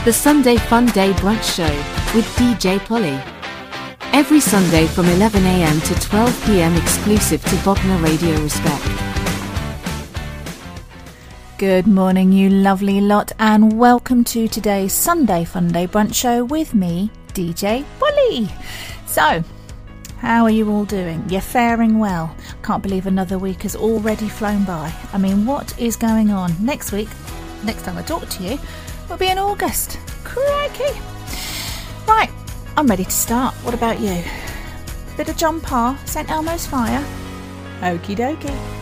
the Sunday Fun Day Brunch Show with DJ Polly. Every Sunday from 11 a.m. to 12 p.m. exclusive to Bognor Radio Respect. Good morning, you lovely lot, and welcome to today's Sunday Fun Day Brunch Show with me, DJ Polly. So, how are you all doing? You're faring well. Can't believe another week has already flown by. I mean, what is going on? Next week, next time I talk to you, will be in August. Crikey. Right, I'm ready to start. What about you? Bit of John Parr, St Elmo's Fire? Okie dokie.